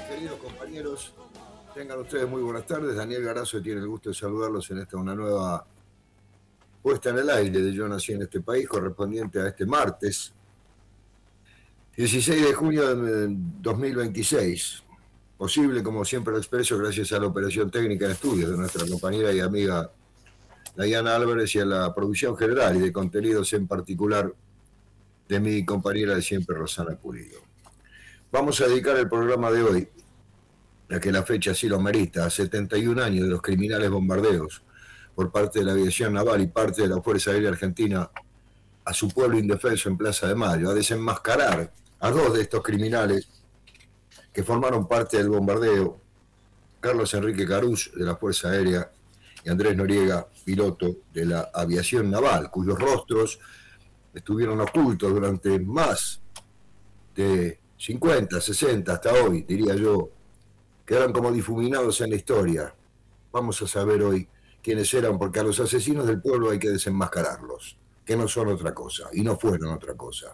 queridos compañeros, tengan ustedes muy buenas tardes. Daniel Garazo tiene el gusto de saludarlos en esta una nueva puesta en el aire de Yo Nací en este país, correspondiente a este martes, 16 de junio de 2026. Posible, como siempre lo expreso, gracias a la operación técnica de estudios de nuestra compañera y amiga Dayana Álvarez y a la producción general y de contenidos en particular de mi compañera de siempre, Rosana Pulido. Vamos a dedicar el programa de hoy, a que la fecha así lo amerita, a 71 años de los criminales bombardeos por parte de la aviación naval y parte de la Fuerza Aérea Argentina a su pueblo indefenso en Plaza de Mayo, a desenmascarar a dos de estos criminales que formaron parte del bombardeo, Carlos Enrique Carús, de la Fuerza Aérea, y Andrés Noriega, piloto de la aviación naval, cuyos rostros estuvieron ocultos durante más de 50, 60, hasta hoy, diría yo, quedaron como difuminados en la historia. Vamos a saber hoy quiénes eran, porque a los asesinos del pueblo hay que desenmascararlos, que no son otra cosa, y no fueron otra cosa.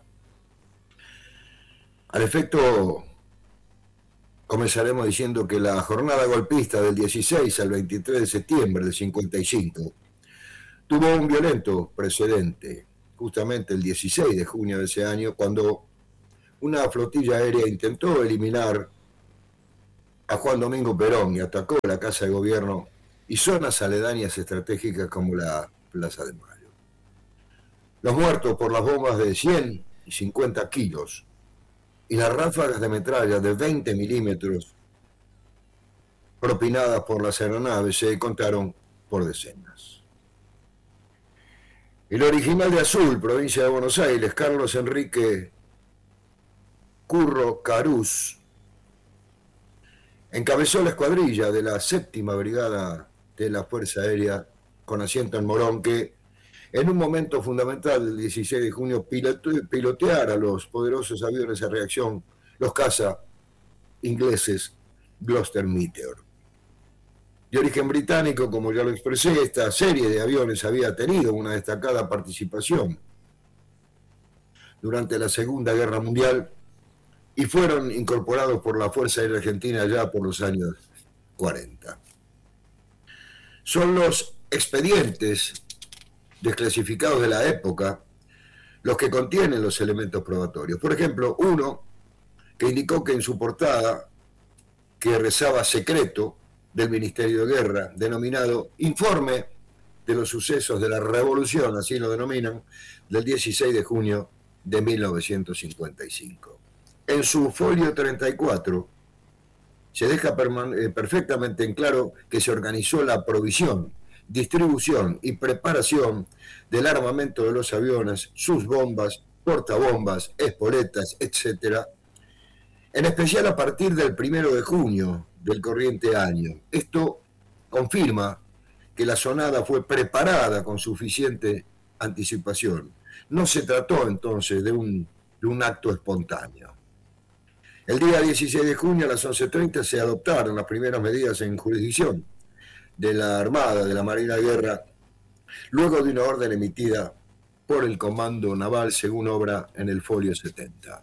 Al efecto, comenzaremos diciendo que la jornada golpista del 16 al 23 de septiembre del 55 tuvo un violento precedente, justamente el 16 de junio de ese año, cuando una flotilla aérea intentó eliminar a Juan Domingo Perón y atacó la Casa de Gobierno y zonas aledañas estratégicas como la Plaza de Mayo. Los muertos por las bombas de 100 y 50 kilos y las ráfagas de metralla de 20 milímetros propinadas por las aeronaves se contaron por decenas. El original de Azul, provincia de Buenos Aires, Carlos Enrique Curro Carús, encabezó la escuadrilla de la 7ª Brigada de la Fuerza Aérea con asiento en Morón, que en un momento fundamental del 16 de junio piloteara los poderosos aviones a reacción, los caza ingleses Gloster Meteor. De origen británico, como ya lo expresé, esta serie de aviones había tenido una destacada participación durante la Segunda Guerra Mundial y fueron incorporados por la Fuerza Aérea Argentina ya por los años 40. Son los expedientes desclasificados de la época los que contienen los elementos probatorios. Por ejemplo, uno que indicó que en su portada, que rezaba secreto del Ministerio de Guerra, denominado Informe de los Sucesos de la Revolución, así lo denominan, del 16 de junio de 1955. En su folio 34 se deja perfectamente en claro que se organizó la provisión, distribución y preparación del armamento de los aviones, sus bombas, portabombas, espoletas, etc., en especial a partir del 1 de junio del corriente año. Esto confirma que la sonada fue preparada con suficiente anticipación. No se trató entonces de un acto espontáneo. El día 16 de junio a las 11:30 se adoptaron las primeras medidas en jurisdicción de la Armada, de la Marina de Guerra, luego de una orden emitida por el Comando Naval, según obra en el folio 70.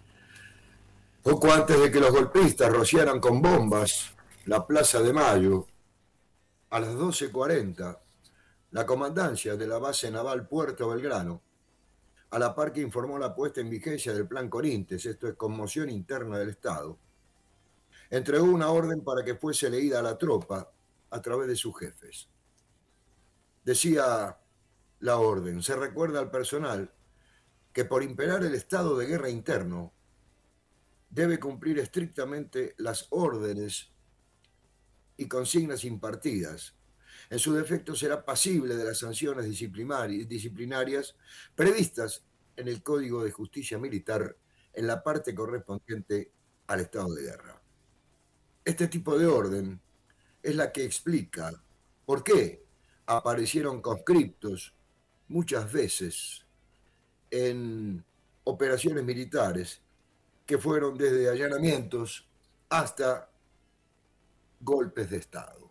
Poco antes de que los golpistas rociaran con bombas la Plaza de Mayo, a las 12:40, la comandancia de la base naval Puerto Belgrano, a la par que informó la puesta en vigencia del Plan Corintes, esto es conmoción interna del Estado, entregó una orden para que fuese leída a la tropa a través de sus jefes. Decía la orden: se recuerda al personal que por imperar el estado de guerra interno debe cumplir estrictamente las órdenes y consignas impartidas. En su defecto será pasible de las sanciones disciplinarias previstas en el Código de Justicia Militar en la parte correspondiente al estado de guerra. Este tipo de orden es la que explica por qué aparecieron conscriptos muchas veces en operaciones militares que fueron desde allanamientos hasta golpes de Estado.